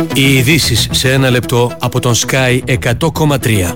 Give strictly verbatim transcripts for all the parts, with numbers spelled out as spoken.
Οι ειδήσεις σε ένα λεπτό από τον Sky εκατό κόμμα τρία.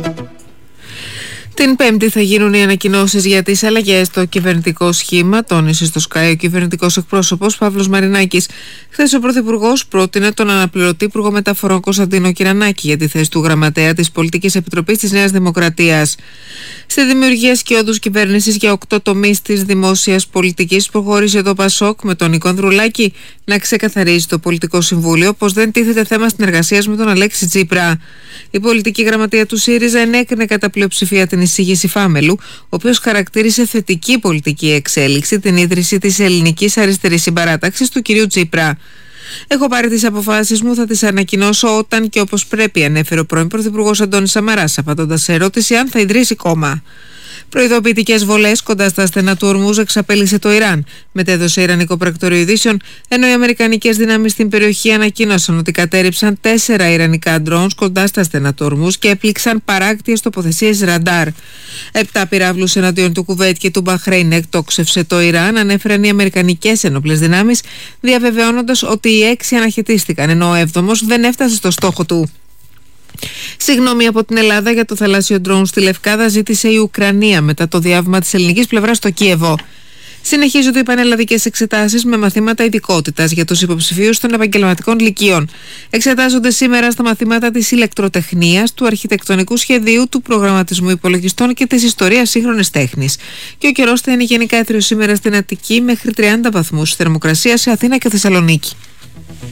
Την Πέμπτη θα γίνουν οι ανακοινώσεις για τις αλλαγές στο κυβερνητικό σχήμα, τόνισε στο Sky ο κυβερνητικός εκπρόσωπος Παύλος Μαρινάκης. Χθες ο Πρωθυπουργός πρότεινε τον αναπληρωτή Υπουργό Μεταφορών Κωνσταντίνο Κυρανάκη για τη θέση του Γραμματέα της Πολιτικής Επιτροπής της Νέας Δημοκρατίας. Στη δημιουργία σκιώδους κυβέρνησης για οκτώ τομείς της δημόσιας πολιτικής προχώρησε το Πασόκ με τον Νικό Ανδρουλάκη να ξεκαθαρίζει το Πολιτικό Συμβούλιο πως δεν τίθεται θέμα συνεργασίας με τον Αλέξη Τσίπρα. Η πολιτική γραμματεία του ΣΥΡΙΖΑ ενέκρινε κατά πλειοψηφία την εισήγηση Φάμελου, ο οποίος χαρακτήρισε θετική πολιτική εξέλιξη την ίδρυση της Ελληνικής Αριστερής Συμπαράταξης του κυρίου Τσίπρα. «Έχω πάρει τις αποφάσεις μου, θα τις ανακοινώσω όταν και όπως πρέπει», ανέφερε ο πρώην Πρωθυπουργός Αντώνης Σαμαράς, απαντώντας σε ερώτηση αν θα ιδρύσει κόμμα. Προειδοποιητικές βολές κοντά στα στενά του Ορμούζ εξαπέλυσε το Ιράν, μετέδωσε Ιρανικό Πρακτορείο Ειδήσεων, ενώ οι αμερικανικές δυνάμεις στην περιοχή ανακοίνωσαν ότι κατέρριψαν τέσσερα ιρανικά ντρόουν κοντά στα στενά του Ορμούζ και έπληξαν παράκτιες τοποθεσίες ραντάρ. Επτά πυράβλους εναντίον του Κουβέιτ και του Μπαχρέιν εκτόξευσε το Ιράν, ανέφεραν οι αμερικανικές ενόπλες δυνάμεις, διαβεβαιώνοντας ότι οι έξι αναχαιτίστηκαν, ενώ ο έβδομος δεν έφτασε στο στόχο του. Συγγνώμη από την Ελλάδα για το θαλάσσιο ντρόουν στη Λευκάδα ζήτησε η Ουκρανία μετά το διάβημα της ελληνικής πλευράς στο Κίεβο. Συνεχίζονται οι πανελλαδικές εξετάσεις με μαθήματα ειδικότητας για τους υποψηφίους των επαγγελματικών λυκείων. Εξετάζονται σήμερα στα μαθήματα της ηλεκτροτεχνίας, του αρχιτεκτονικού σχεδίου, του προγραμματισμού υπολογιστών και της ιστορίας σύγχρονης τέχνης. Και ο καιρός θα είναι γενικά έθριος σήμερα στην Αττική, μέχρι τριάντα βαθμούς θερμοκρασία σε Αθήνα και Θεσσαλονίκη.